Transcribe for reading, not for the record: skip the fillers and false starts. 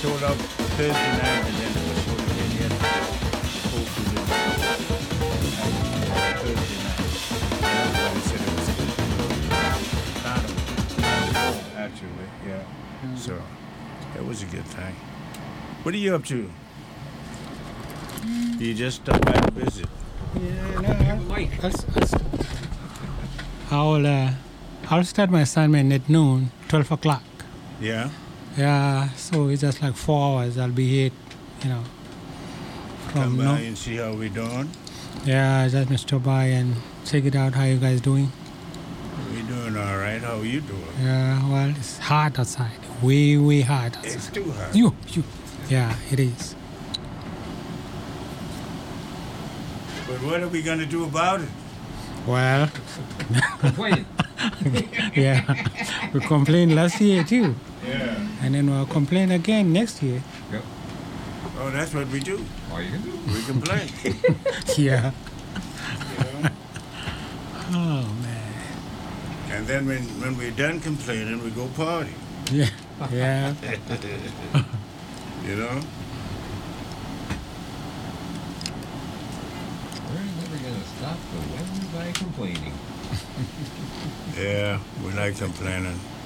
showed up Thursday night, and then never showed again yet. Hopefully, didn't show up. Thursday night. And everybody said it was good. Carnival, actually, yeah. So that was a good thing. What are you up to? You just stopped by to visit. Yeah, no, I'll start my assignment at noon, 12 o'clock. Yeah? Yeah, so it's just like 4 hours. I'll be here, you know. Come by and see how we doing? Yeah, just Mr. by and check it out. How you guys doing? We doing all right. How are you doing? Yeah, well, it's hot outside. Way hot outside. It's too hot. You. Yeah, it is. But what are we going to do about it? Well, Complain. yeah, we complained last year too. Yeah. And then we'll complain again next year. Yep. Oh, that's what we do. All you can do. We complain. Yeah. You know? Oh, man. And then when we're done complaining, we go party. Yeah. Yeah. You know? We're never going to stop the weather by complaining. Yeah, we like complaining.